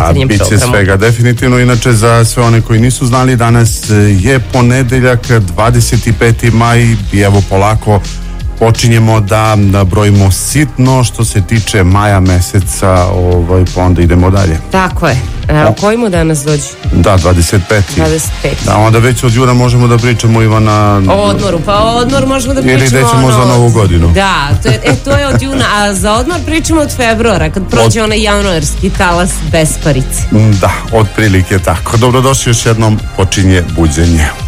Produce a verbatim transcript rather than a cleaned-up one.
jutarnjem programu. Da, biće svega, definitivno. Inače, za sve one koji nisu znali, danas je ponedeljak, dvadeset peti maj i evo polako počinjemo da, da brojimo sitno što se tiče maja meseca, ovaj, pa onda idemo dalje. Tako je. A o koji mu danas dođe? Da, dvadeset peti dvadeset peti Da, onda već od juna možemo da pričamo, Ivana. O odmoru, pa o odmoru možemo da pričamo. Ili da ćemo ono, za novu godinu. Da, to je, e, to je od juna, a za odmor pričamo od februara, kad prođe od... onaj januarski talas besparice. Da, otprilike tako. Dobrodošli, još jednom počinje buđenje.